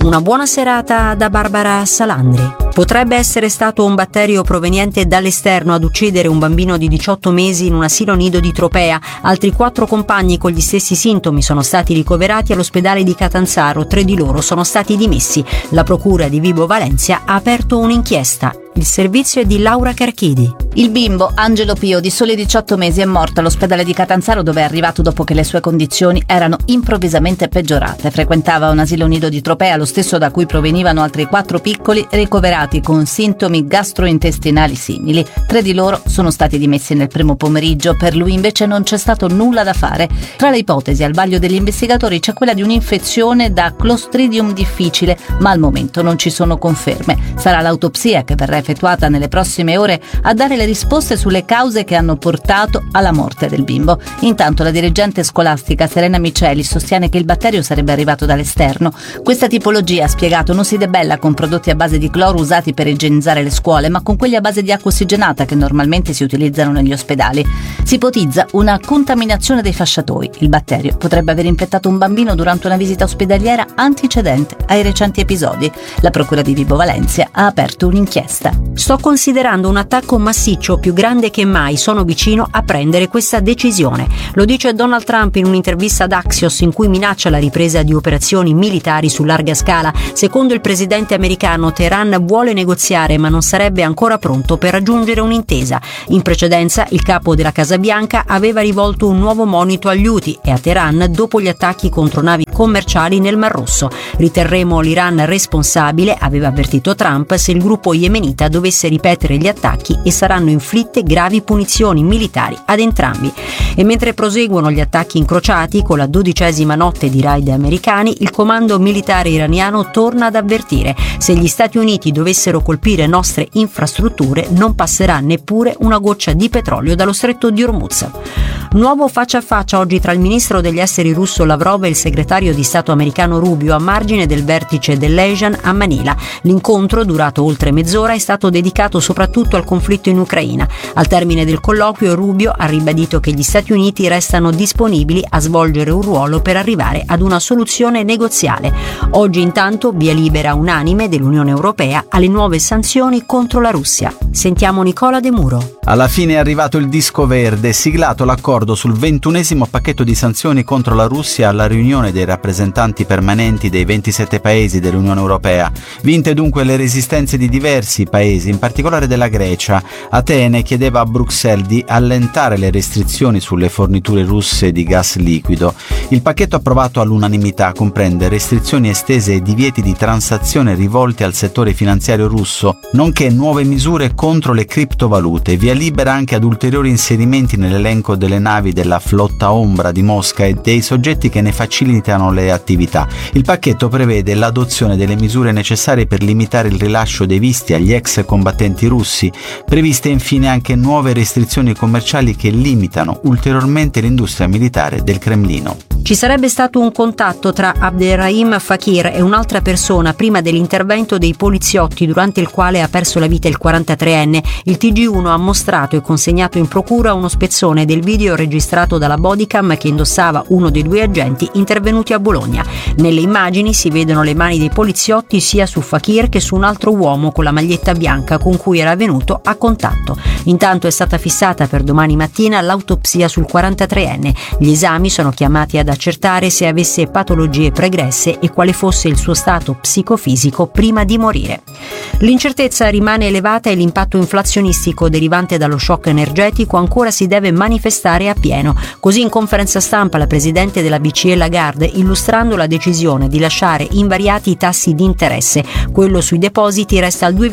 Una buona serata da Barbara Salandri. Potrebbe essere stato un batterio proveniente dall'esterno ad uccidere un bambino di 18 mesi in un asilo nido di Tropea. Altri 4 compagni con gli stessi sintomi sono stati ricoverati all'ospedale di Catanzaro, 3 di loro sono stati dimessi. La procura di Vibo Valentia ha aperto un'inchiesta. Il servizio è di Laura Carchidi. Il bimbo Angelo Pio, di soli 18 mesi, è morto all'ospedale di Catanzaro, dove è arrivato dopo che le sue condizioni erano improvvisamente peggiorate. Frequentava un asilo nido di Tropea, lo stesso da cui provenivano altri 4 piccoli ricoverati con sintomi gastrointestinali simili. 3 di loro sono stati dimessi nel primo pomeriggio, per lui invece non c'è stato nulla da fare. Tra le ipotesi al vaglio degli investigatori c'è quella di un'infezione da Clostridium difficile, ma al momento non ci sono conferme. Sarà l'autopsia, che verrà effettuata nelle prossime ore, a dare le risposte sulle cause che hanno portato alla morte del bimbo. Intanto la dirigente scolastica Serena Miceli sostiene che il batterio sarebbe arrivato dall'esterno. Questa tipologia, ha spiegato, non si debella con prodotti a base di cloro usati per igienizzare le scuole, ma con quelli a base di acqua ossigenata che normalmente si utilizzano negli ospedali. Si ipotizza una contaminazione dei fasciatoi. Il batterio potrebbe aver infettato un bambino durante una visita ospedaliera antecedente ai recenti episodi. La procura di Vibo Valentia ha aperto un'inchiesta. Sto considerando un attacco massiccio più grande che mai, sono vicino a prendere questa decisione. Lo dice Donald Trump in un'intervista ad Axios, in cui minaccia la ripresa di operazioni militari su larga scala. Secondo il presidente americano, Teheran vuole negoziare ma non sarebbe ancora pronto per raggiungere un'intesa. In precedenza il capo della Casa Bianca aveva rivolto un nuovo monito agli Houthi e a Teheran dopo gli attacchi contro navi commerciali nel Mar Rosso. Riterremo l'Iran responsabile, aveva avvertito Trump, se il gruppo yemenita dovesse ripetere gli attacchi, e saranno inflitte gravi punizioni militari ad entrambi. E mentre proseguono gli attacchi incrociati con la 12ª notte di raid americani, il comando militare iraniano torna ad avvertire: se gli Stati Uniti dovessero colpire nostre infrastrutture non passerà neppure una goccia di petrolio dallo stretto di Hormuz. Nuovo faccia a faccia oggi tra il ministro degli esteri russo Lavrov e il segretario di Stato americano Rubio a margine del vertice dell'ASEAN a Manila. L'incontro, durato oltre mezz'ora, è stato dedicato soprattutto al conflitto in Ucraina. Al termine del colloquio Rubio ha ribadito che gli Stati Uniti restano disponibili a svolgere un ruolo per arrivare ad una soluzione negoziale. Oggi intanto via libera unanime dell'Unione Europea alle nuove sanzioni contro la Russia. Sentiamo Nicola De Muro. Alla fine è arrivato il disco verde, siglato l'accordo sul 21° pacchetto di sanzioni contro la Russia alla riunione dei rappresentanti permanenti dei 27 paesi dell'Unione Europea. Vinte dunque le resistenze di diversi paesi, in particolare della Grecia. Atene chiedeva a Bruxelles di allentare le restrizioni sulle forniture russe di gas liquido. Il pacchetto approvato all'unanimità comprende restrizioni estese e divieti di transazione rivolti al settore finanziario russo, nonché nuove misure contro le criptovalute, via libera anche ad ulteriori inserimenti nell'elenco delle navi della flotta ombra di Mosca e dei soggetti che ne facilitano le attività. Il pacchetto prevede l'adozione delle misure necessarie per limitare il rilascio dei visti agli ex combattenti russi, previste infine anche nuove restrizioni commerciali che limitano ulteriormente l'industria militare del Cremlino. Ci sarebbe stato un contatto tra Abderrahim Fakir e un'altra persona prima dell'intervento dei poliziotti, durante il quale ha perso la vita il 43enne. Il TG1 ha mostrato e consegnato in procura uno spezzone del video registrato dalla bodycam che indossava uno dei 2 agenti intervenuti a Bologna. Nelle immagini si vedono le mani dei poliziotti sia su Fakir che su un altro uomo con la maglietta bianca con cui era venuto a contatto. Intanto è stata fissata per domani mattina l'autopsia sul 43enne. Gli esami sono chiamati ad accertare se avesse patologie pregresse e quale fosse il suo stato psicofisico prima di morire. L'incertezza rimane elevata e l'impatto inflazionistico derivante dallo shock energetico ancora si deve manifestare a pieno. Così in conferenza stampa la presidente della BCE Lagarde, illustrando la decisione di lasciare invariati i tassi di interesse. Quello sui depositi resta al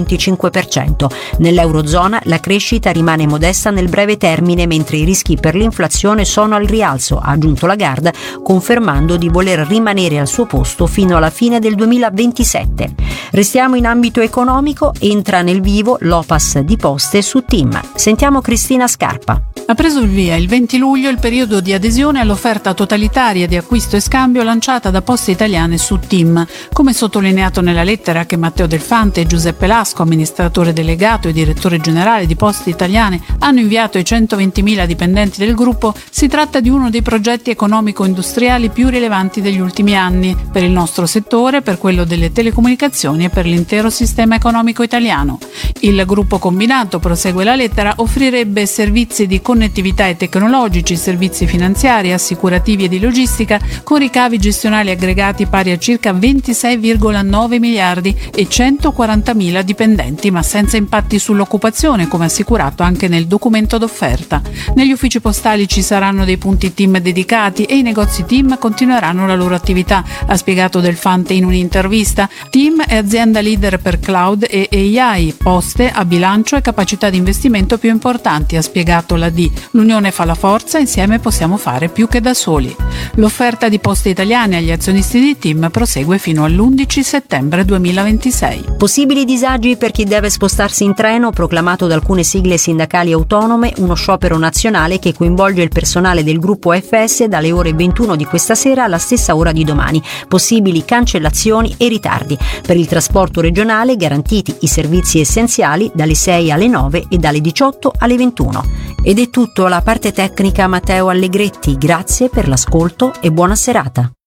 2,25%. Nell'Eurozona la crescita rimane modesta nel breve termine, mentre i rischi per l'inflazione sono al rialzo, ha aggiunto Lagarde, confermando di voler rimanere al suo posto fino alla fine del 2027. Restiamo in ambito ambito economico entra nel vivo l'OPAS di Poste su TIM. Sentiamo Cristina Scarpa. Ha preso il via il 20 luglio il periodo di adesione all'offerta totalitaria di acquisto e scambio lanciata da Poste Italiane su TIM. Come sottolineato nella lettera che Matteo Delfante e Giuseppe Lasco, amministratore delegato e direttore generale di Poste Italiane, hanno inviato ai 120.000 dipendenti del gruppo, si tratta di uno dei progetti economico-industriali più rilevanti degli ultimi anni, per il nostro settore, per quello delle telecomunicazioni e per l'intero sistema economico italiano. Il gruppo combinato, prosegue la lettera, offrirebbe servizi di connettività e tecnologici, servizi finanziari, assicurativi e di logistica, con ricavi gestionali aggregati pari a circa 26,9 miliardi e 140.000 dipendenti, ma senza impatti sull'occupazione, come assicurato anche nel documento d'offerta. Negli uffici postali ci saranno dei punti TIM dedicati e i negozi TIM continueranno la loro attività, ha spiegato Delfante in un'intervista. TIM è azienda leader per cloud e AI, Poste ha bilancio e capacità di investimento più importanti, ha spiegato la D. L'unione fa la forza, insieme possiamo fare più che da soli. L'offerta di Poste Italiane agli azionisti di TIM prosegue fino all'11 settembre 2026. Possibili disagi per chi deve spostarsi in treno, proclamato da alcune sigle sindacali autonome, uno sciopero nazionale che coinvolge il personale del gruppo FS dalle ore 21 di questa sera alla stessa ora di domani. Possibili cancellazioni e ritardi. Per il trasporto regionale garantiti i servizi essenziali dalle 6 alle 9 e dalle 18 alle 21. Ed è tutto alla parte tecnica Matteo Allegretti, grazie per l'ascolto e buona serata.